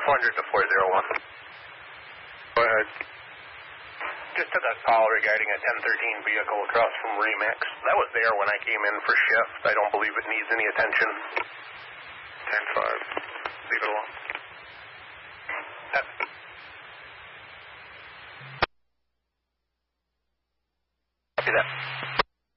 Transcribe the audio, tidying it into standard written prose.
400 to 401. Go ahead. Just took a call regarding a 1013 vehicle across from Remix. That was there when I came in for shift. I don't believe it needs any attention. 10-5.